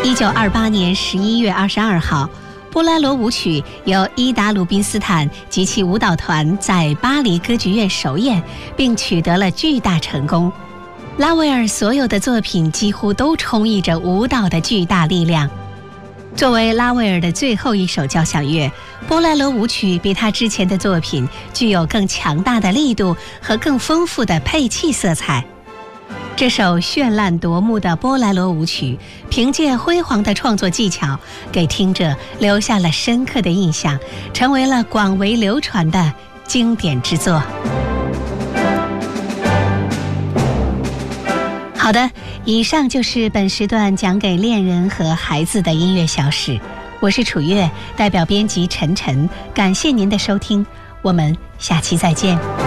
1928年11月22号，波兰罗舞曲由伊达·鲁宾斯坦及其舞蹈团在巴黎歌剧院首演，并取得了巨大成功。拉威尔所有的作品几乎都充溢着舞蹈的巨大力量。作为拉威尔的最后一首交响乐，波兰罗舞曲比他之前的作品具有更强大的力度和更丰富的配器色彩。这首绚烂夺目的波兰罗舞曲，凭借辉煌的创作技巧，给听者留下了深刻的印象，成为了广为流传的经典之作。好的，以上就是本时段讲给恋人和孩子的音乐小史，我是楚月，代表编辑陈晨，感谢您的收听，我们下期再见。